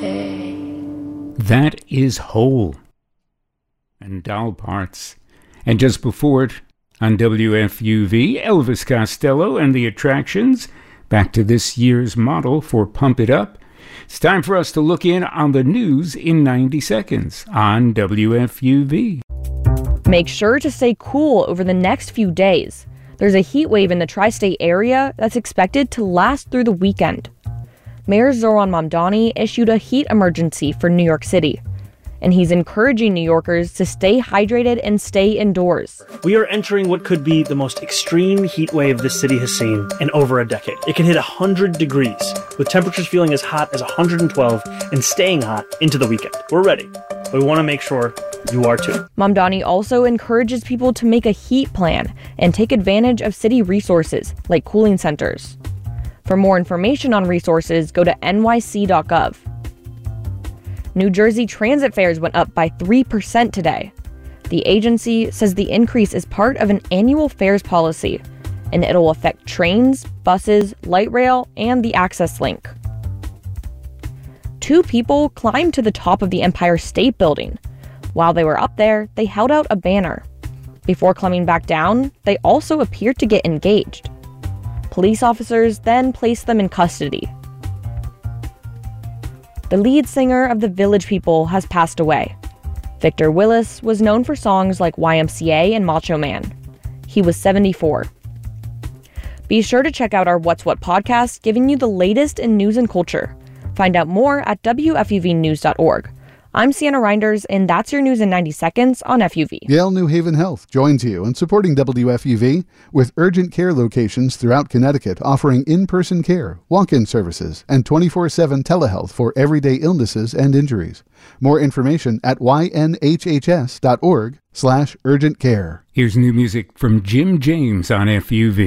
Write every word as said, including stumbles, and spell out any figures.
That is Hole and Doll Parts. And just before it, on W F U V, Elvis Costello and the Attractions, back to this year's model for Pump It Up. It's time for us to look in on the news in ninety seconds on W F U V. Make sure to stay cool over the next few days. There's a heat wave in the tri-state area that's expected to last through the weekend. Mayor Zoran Mamdani issued a heat emergency for New York City, and he's encouraging New Yorkers to stay hydrated and stay indoors. We are entering what could be the most extreme heat wave this city has seen in over a decade. It can hit one hundred degrees, with temperatures feeling as hot as one hundred twelve and staying hot into the weekend. We're ready, but we want to make sure you are too. Mamdani also encourages people to make a heat plan and take advantage of city resources like cooling centers. For more information on resources, go to N Y C dot gov. New Jersey transit fares went up by three percent today. The agency says the increase is part of an annual fares policy, and it'll affect trains, buses, light rail, and the Access Link. Two people climbed to the top of the Empire State Building. While they were up there, they held out a banner. Before climbing back down, they also appeared to get engaged. Police officers then placed them in custody. The lead singer of the Village People has passed away. Victor Willis was known for songs like Y M C A and Macho Man. He was seventy-four. Be sure to check out our What's What podcast, giving you the latest in news and culture. Find out more at W F U V news dot org. I'm Sienna Reinders, and that's your news in ninety seconds on F U V. Yale New Haven Health joins you in supporting W F U V with urgent care locations throughout Connecticut offering in-person care, walk-in services, and twenty-four seven telehealth for everyday illnesses and injuries. More information at Y N H H S dot org slash urgent care. Here's new music from Jim James on F U V.